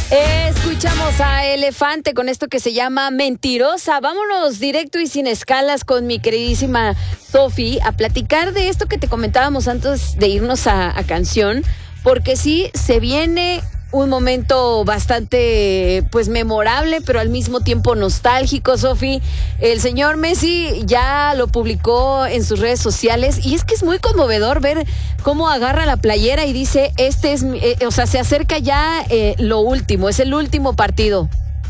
Escuchamos a Elefante con esto que se llama Mentirosa. Vámonos directo y sin escalas con mi queridísima Sofi a platicar de esto que te comentábamos antes de irnos a canción, porque sí, se viene un momento bastante, pues, memorable, pero al mismo tiempo nostálgico, Sofi. El señor Messi ya lo publicó en sus redes sociales y es que es muy conmovedor ver cómo agarra la playera y dice, se acerca ya lo último, es el último partido.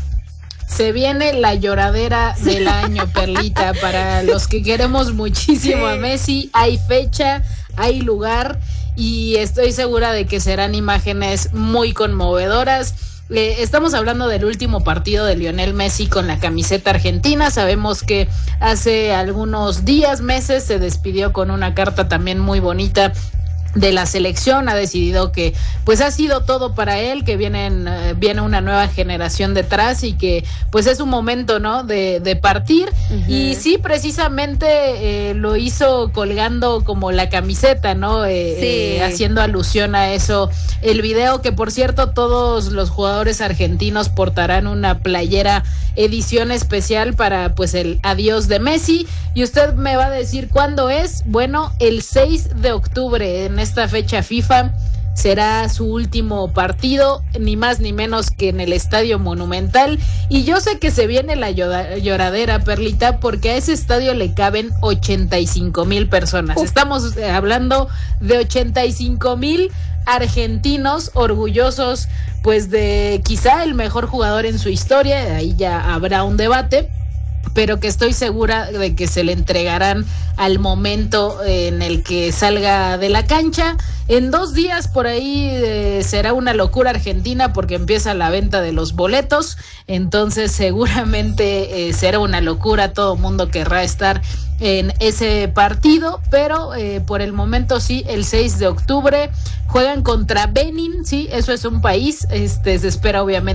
Se viene la lloradera del año, Perlita, para los que queremos muchísimo a Messi. Hay fecha, hay lugar y estoy segura de que serán imágenes muy conmovedoras. Estamos hablando del último partido de Lionel Messi con la camiseta argentina. Sabemos que hace algunos días, meses, se despidió con una carta también muy bonita de la selección. Ha decidido que pues ha sido todo para él, que viene una nueva generación detrás y que pues es un momento, ¿no? de partir. Uh-huh. Y sí, precisamente lo hizo colgando como la camiseta, ¿no? Sí. Haciendo alusión a eso. El video, que por cierto todos los jugadores argentinos portarán una playera edición especial para pues el adiós de Messi. Y usted me va a decir ¿cuándo es? Bueno, el 6 de octubre, en esta fecha FIFA, será su último partido, ni más ni menos que en el Estadio Monumental. Y yo sé que se viene la lloradera, Perlita, porque a ese estadio le caben 85,000 personas. Estamos hablando de 85,000 argentinos orgullosos pues de quizá el mejor jugador en su historia. Ahí ya habrá un debate, pero que estoy segura de que se le entregarán al momento en el que salga de la cancha. En 2 días por ahí será una locura Argentina porque empieza la venta de los boletos, entonces seguramente será una locura, todo el mundo querrá estar en ese partido, pero por el momento sí, el 6 de octubre juegan contra Benin, sí, eso es un país, se espera obviamente